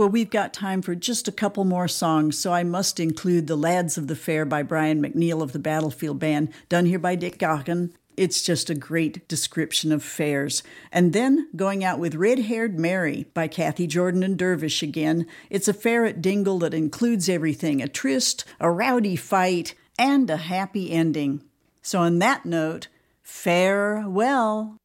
Well, we've got time for just a couple more songs, so I must include The Lads of the Fair by Brian McNeil of the Battlefield Band, done here by Dick Gaughan. It's just a great description of fairs. And then Going Out with Red-Haired Mary by Kathy Jordan and Dervish again. It's a fair at Dingle that includes everything, a tryst, a rowdy fight, and a happy ending. So on that note, farewell.